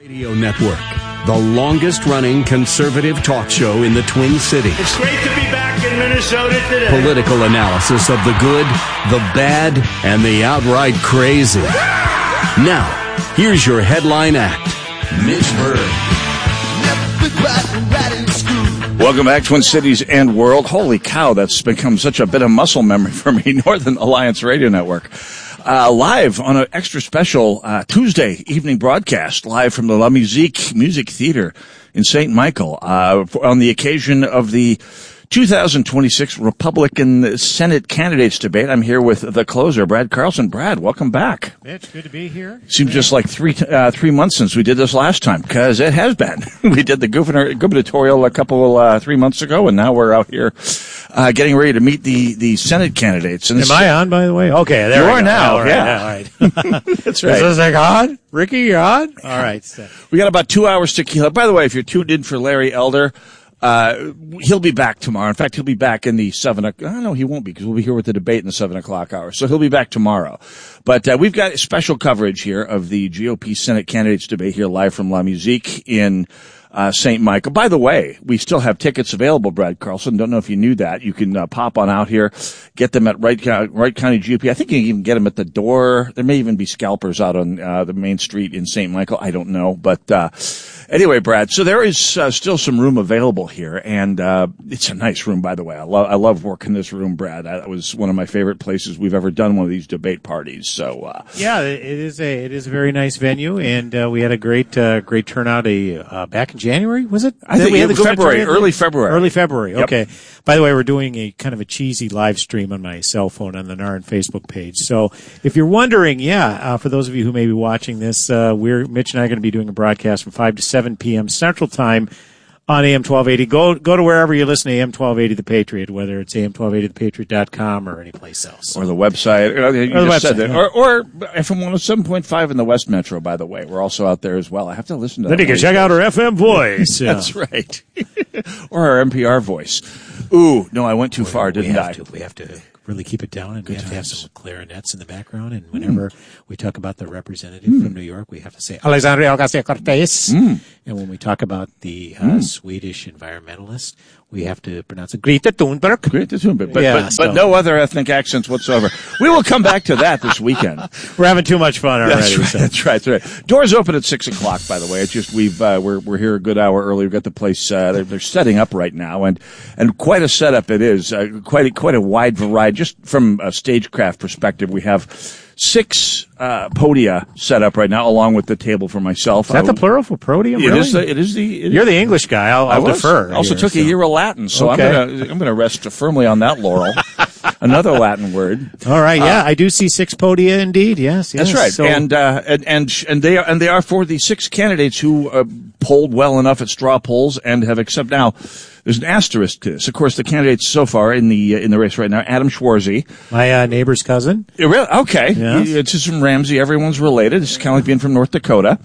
Radio Network, the longest-running conservative talk show in the Twin Cities. It's great to be back in Minnesota today. Political analysis of the good, the bad, and the outright crazy. Now, here's your headline act, Mitch Berg. Welcome back, Twin Cities and world. Holy cow, that's become such a bit of muscle memory for me, Northern Alliance Radio Network. Live on an extra special Tuesday evening broadcast, live from the La Musique Music Theater in St. Michael, on the occasion of the 2026 Republican Senate candidates debate. I'm here with the closer, Brad Carlson. Brad, welcome back. Mitch, good to be here. Seems just like three months since we did this last time, because it has been. We did the gubernatorial a couple 3 months ago, and now we're out here getting ready to meet the Senate candidates. And Am I on, by the way? Okay, there you we are go. now. All right, yeah, all right. That's right. Is this on? Ricky, you're on? All right. So. We got about 2 hours to kill. By the way, if you're tuned in for Larry Elder, he'll be back tomorrow. In fact, he'll be back in the 7 o'clock. Oh, no, he won't be, because we'll be here with the debate in the 7 o'clock hour. So he'll be back tomorrow. But we've got special coverage here of the GOP Senate candidates debate here live from La Musique in St. Michael. By the way, we still have tickets available, Brad Carlson. Don't know if you knew that. You can pop on out here, get them at Wright County GOP. I think you can even get them at the door. There may even be scalpers out on the main street in St. Michael. I don't know. But anyway, Brad, so there is still some room available here, and it's a nice room, by the way. I love working this room, Brad. That was one of my favorite places we've ever done one of these debate parties. So yeah, it is a very nice venue, and we had a great turnout back in January, was it? I think it was February, early February. Early February, Yep. okay. By the way, we're doing a kind of a cheesy live stream on my cell phone on the NARN Facebook page. So if you're wondering, for those of you who may be watching this, Mitch and I are going to be doing a broadcast from 5 to 7 p.m. Central Time on AM 1280. Go to wherever you listen to AM 1280 The Patriot, whether it's AM1280thepatriot.com or anyplace else. Or the website. Said that. Yeah. Or FM 107.5 in the West Metro, by the way. We're also out there as well. I have to listen to that. Then you can check out our FM voice. That's right. Or our NPR voice. Ooh, no, I went too far, didn't I? We have to really keep it down, and we have to have some clarinets in the background. And whenever we talk about the representative from New York, we have to say Alexandria Ocasio-Cortez. And when we talk about the Swedish environmentalist, we have to pronounce it Greta Thunberg. Greta Thunberg. But no other ethnic accents whatsoever. We will come back to that this weekend. We're having too much fun already. That's right. Doors open at 6 o'clock, by the way. It's just we're here a good hour early. We've got the place they're setting up right now, and quite a setup it is. Quite a wide variety. Just from a stagecraft perspective, we have 6 podia set up right now, along with the table for myself. Is that the plural for podium? It really? is. You're the English guy. I'll defer. Also took a year of Latin, so okay. I'm gonna rest firmly on that laurel. Another Latin word. All right. Yeah, I do see 6 podia indeed. Yes. That's right. So, and they are for the 6 candidates who polled well enough at straw polls and have accepted. Now, there's an asterisk to this. Of course, the candidates so far in the race right now: Adam Schwarzy, my neighbor's cousin. Okay, yes. It's just from Ramsey. Everyone's related. It's kind of like being from North Dakota.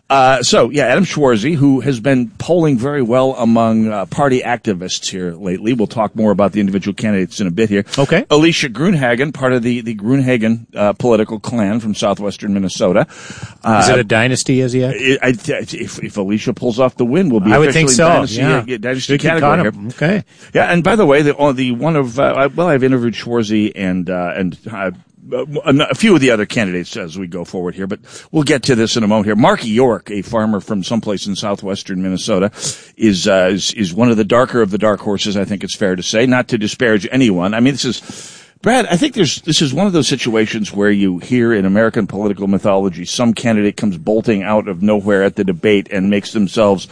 Adam Schwarzy, who has been polling very well among party activists here lately. We'll talk more about the individual candidates in a bit here. Okay. Alicia Grunhagen, part of the Grunhagen political clan from southwestern Minnesota. Is it a dynasty as yet? If Alicia pulls off the win, will be I would officially think so. dynasty category here. Okay. Yeah, and by the way, I've interviewed Schwarzy and a few of the other candidates as we go forward here, but we'll get to this in a moment here. Mark York, a farmer from someplace in southwestern Minnesota, is one of the darker of the dark horses, I think it's fair to say, not to disparage anyone. I mean, Brad, I think this is one of those situations where you hear in American political mythology some candidate comes bolting out of nowhere at the debate and makes themselves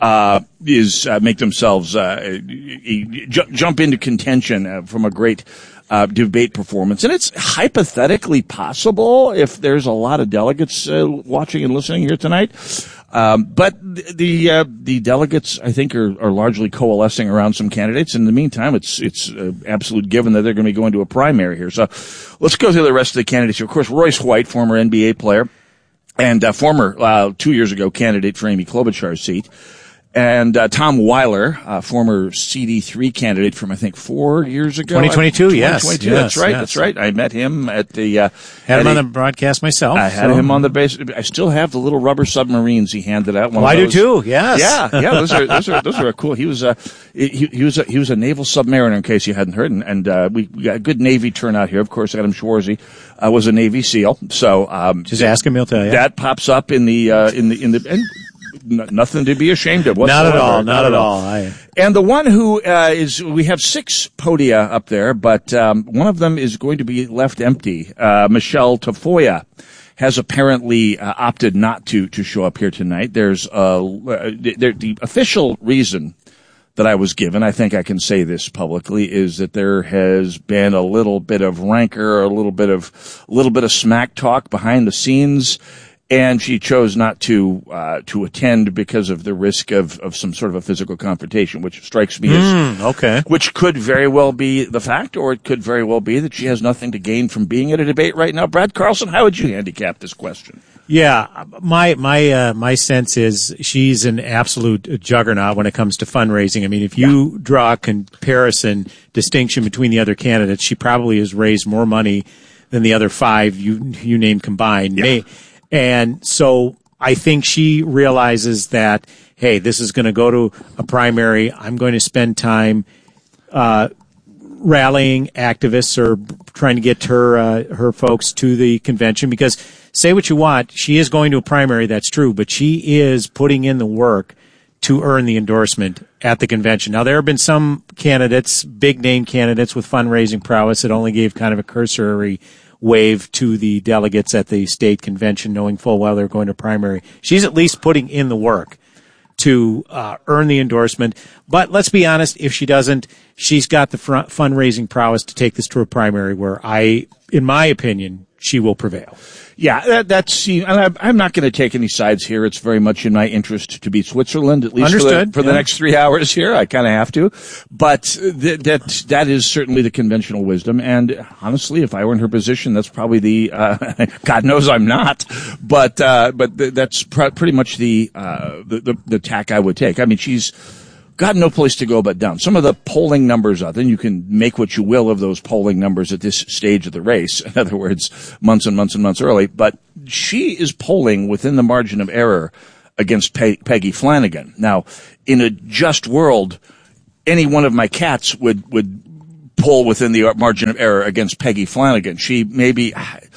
jump into contention from a great debate performance. And it's hypothetically possible if there's a lot of delegates watching and listening here tonight. But the delegates, I think, are largely coalescing around some candidates. In the meantime, it's absolute given that they're going to be going to a primary here. So let's go through the rest of the candidates here. Of course, Royce White, former NBA player and former 2 years ago candidate for Amy Klobuchar's seat. And Tom Weiler, former CD3 candidate from, I think, 4 years ago. 2022, yes. 2022, yes, that's right, yes. that's right. I met him at the... had him on the broadcast myself. I had him on the base. I still have the little rubber submarines he handed out. I do too, yes. Yeah, those are cool. He was a naval submariner, in case you hadn't heard, and we got a good Navy turnout here. Of course, Adam Schwarzy was a Navy SEAL, so just ask him, he'll tell you. That pops up in the and nothing to be ashamed of whatsoever. Not at all. And the one who we have 6 podia up there, but one of them is going to be left empty. Michelle Tafoya has apparently opted not to show up here tonight. There's the official reason that I was given, I think I can say this publicly, is that there has been a little bit of rancor, a little bit of smack talk behind the scenes. And she chose not to attend because of the risk of some sort of a physical confrontation, which strikes me as okay. Which could very well be the fact, or it could very well be that she has nothing to gain from being at a debate right now. Brad Carlson, how would you handicap this question? Yeah, my sense is she's an absolute juggernaut when it comes to fundraising. I mean, if you draw a comparison distinction between the other candidates, she probably has raised more money than the other 5 you named combined. Yeah. And so I think she realizes that, hey, this is going to go to a primary. I'm going to spend time rallying activists or trying to get her folks to the convention, because say what you want, she is going to a primary, that's true, but she is putting in the work to earn the endorsement at the convention. Now, there have been some candidates, big-name candidates with fundraising prowess that only gave kind of a cursory wave to the delegates at the state convention, knowing full well they're going to primary. She's at least putting in the work to earn the endorsement. But let's be honest, if she doesn't, she's got the fundraising prowess to take this to a primary where in my opinion, she will prevail. Yeah, I'm not going to take any sides here. It's very much in my interest to beat Switzerland, at least for the next 3 hours here. I kind of have to. But that is certainly the conventional wisdom. And honestly, if I were in her position, that's probably God knows I'm not. But that's pretty much the tack I would take. I mean, she's got no place to go but down. Some of the polling numbers out there, and you can make what you will of those polling numbers at this stage of the race. In other words, months and months and months early. But she is polling within the margin of error against Peggy Flanagan. Now, in a just world, any one of my cats would poll within the margin of error against Peggy Flanagan. We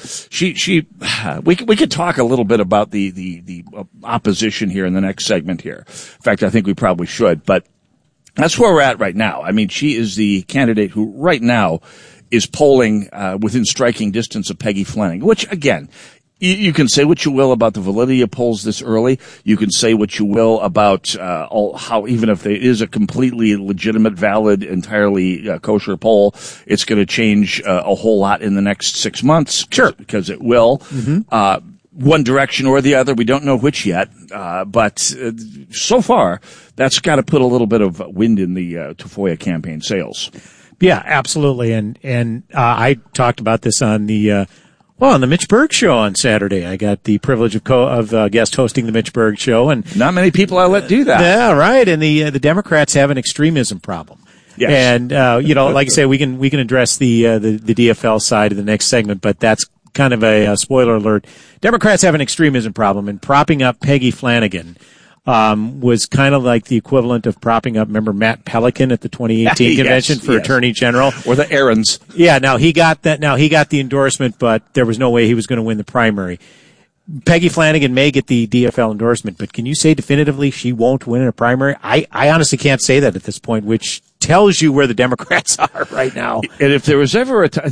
could talk a little bit about the opposition here in the next segment here. In fact, I think we probably should, but that's where we're at right now. I mean, she is the candidate who right now is polling within striking distance of Peggy Flanagan, which again, you can say what you will about the validity of polls this early. You can say what you will about how even if there is a completely legitimate, valid, entirely kosher poll, it's going to change a whole lot in the next 6 months. Sure, because it will. Mm-hmm. One direction or the other, we don't know which yet. But so far, that's got to put a little bit of wind in the Tafoya campaign sails. Yeah, absolutely. And I talked about this on the Mitch Berg Show on Saturday. I got the privilege of guest hosting the Mitch Berg Show, and not many people I let do that. Yeah, right. And the Democrats have an extremism problem. Yes. And like I say, we can address the DFL side of the next segment, but that's kind of a spoiler alert. Democrats have an extremism problem, and propping up Peggy Flanagan was kind of like the equivalent of propping up, remember Matt Pelican at the 2018 convention for Attorney General? Or the errands. Yeah, now he got the endorsement, but there was no way he was going to win the primary. Peggy Flanagan may get the DFL endorsement, but can you say definitively she won't win in a primary? I honestly can't say that at this point, which tells you where the Democrats are right now. And if there was ever a time,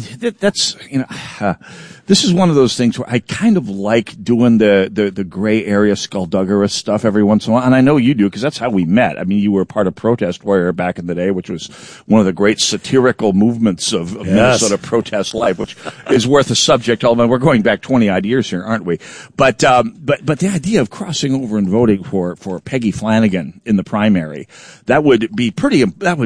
this is one of those things where I kind of like doing the gray area skullduggerous stuff every once in a while. And I know you do, because that's how we met. I mean, you were part of Protest Warrior back in the day, which was one of the great satirical movements of Minnesota protest life, which is worth a subject. Although we're going back 20 odd years here, aren't we? But the idea of crossing over and voting for Peggy Flanagan in the primary, that would be a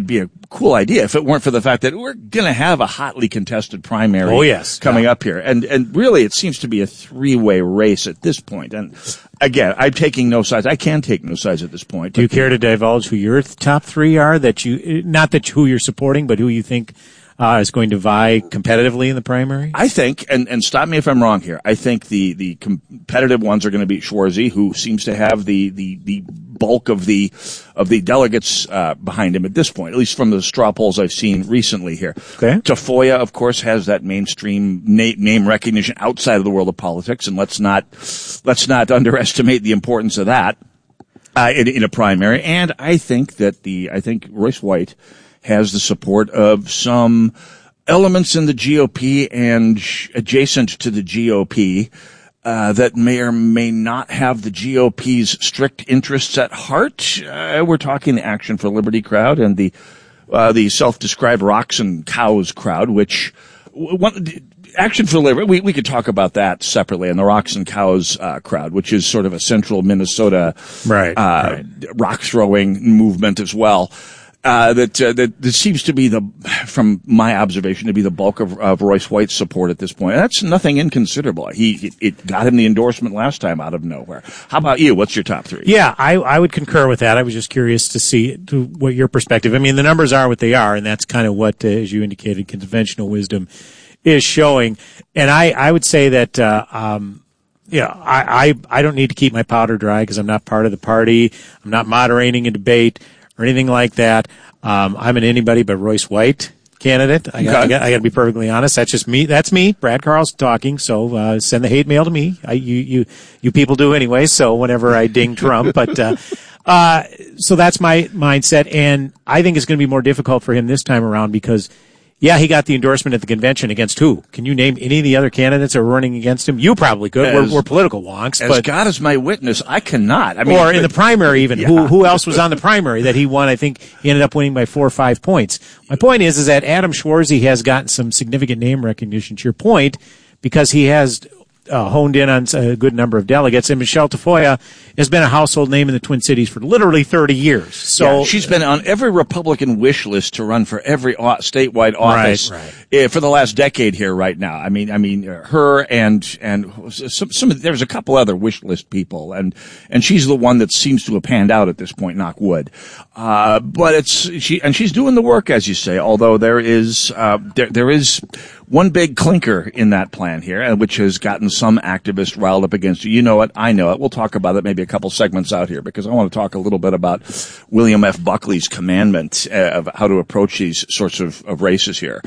cool idea if it weren't for the fact that we're going to have a hotly contested primary coming up here. And really, it seems to be a three-way race at this point. And again, I'm taking no sides. I can take no sides at this point. Do you care to divulge who your top three are? Who you're supporting, but who you think is going to vie competitively in the primary? I think, and stop me if I'm wrong here, I think the competitive ones are going to be Schwarzy, who seems to have the bulk of the delegates behind him at this point, at least from the straw polls I've seen recently here. Okay. Tafoya, of course, has that mainstream name recognition outside of the world of politics, and let's not underestimate the importance of that in a primary. And I think Royce White has the support of some elements in the GOP and adjacent to the GOP that may or may not have the GOP's strict interests at heart. We're talking the Action for Liberty crowd and the self-described Rocks and Cows crowd, which Action for Liberty, we could talk about that separately, and the Rocks and Cows crowd, which is sort of a central Minnesota rock throwing movement as well. That seems to be from my observation, to be the bulk of Royce White's support at this point. And that's nothing inconsiderable. It got him the endorsement last time out of nowhere. How about you? What's your top three? Yeah, I would concur with that. I was just curious to see what your perspective. I mean, the numbers are what they are, and that's kind of what, as you indicated, conventional wisdom is showing. And I would say that, I don't need to keep my powder dry because I'm not part of the party. I'm not moderating a debate or anything like that. I'm an anybody but Royce White candidate. I got to be perfectly honest. That's just me. That's me, Brad Carlson talking. So send the hate mail to me. You people do anyway. So whenever I ding Trump, but so that's my mindset, and I think it's going to be more difficult for him this time around because. Yeah, he got the endorsement at the convention against who? Can you name any of the other candidates that were running against him? You probably could. We're political wonks. As God is my witness, I cannot. I mean, or in the primary even. Yeah. Who else was on the primary that he won? I think he ended up winning by 4 or 5 points. My point is that Adam Schwarzy has gotten some significant name recognition, to your point, because he has honed in on a good number of delegates, and Michelle Tafoya has been a household name in the Twin Cities for literally 30 years. So she's been on every Republican wish list to run for every statewide office for the last decade here right now. I mean, her and some there's a couple other wish list people, and she's the one that seems to have panned out at this point, knock wood. But she's doing the work, as you say, although there is one big clinker in that plan here, which has gotten some activists riled up against you. You know it. I know it. We'll talk about it maybe a couple segments out here because I want to talk a little bit about William F. Buckley's commandment of how to approach these sorts of races here.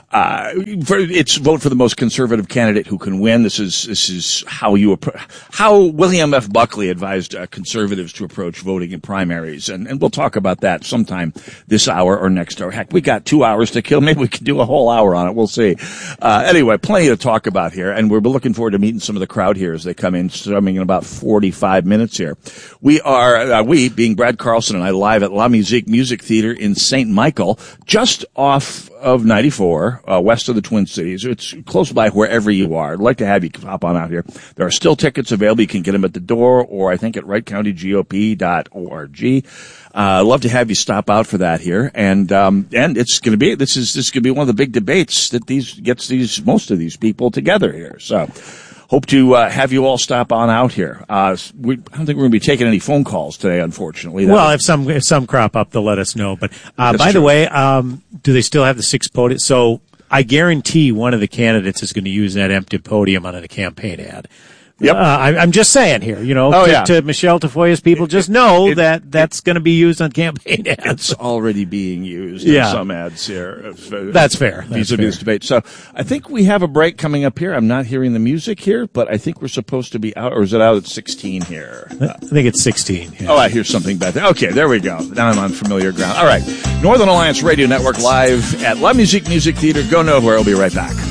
It's vote for the most conservative candidate who can win. This is how William F. Buckley advised conservatives to approach voting in primaries. And we'll talk about that sometime this hour or next hour. Heck, we got 2 hours to kill. Maybe we can do a whole hour on it. We'll see. Anyway, plenty to talk about here, and we're looking forward to meeting some of the crowd here as they come in, starting in about 45 minutes here. We being Brad Carlson and I, live at La Musique Music Theater in St. Michael, just off of 94, west of the Twin Cities. It's close by wherever you are. I'd like to have you hop on out here. There are still tickets available. You can get them at the door, or I think at WrightCountyGOP.org. I'd love to have you stop out for that here, and it's going to be this is going to be one of the big debates that gets most of these people together here. So, hope to have you all stop on out here. I don't think we're going to be taking any phone calls today, unfortunately. Well, if some crop up, they'll let us know. But by the way, do they still have the 6 podium? So I guarantee one of the candidates is going to use that empty podium on a campaign ad. Yep. I'm just saying here, to Michelle Tafoya's people, just know that's going to be used on campaign ads. It's already being used in some ads here. That's fair. Vis-a-vis this debate. So I think we have a break coming up here. I'm not hearing the music here, but I think we're supposed to be out, or is it out at 16 here? I think it's 16. Yeah. Oh, I hear something back there. Okay, there we go. Now I'm on familiar ground. All right. Northern Alliance Radio Network live at La Musique Music Theater. Go nowhere. We'll be right back.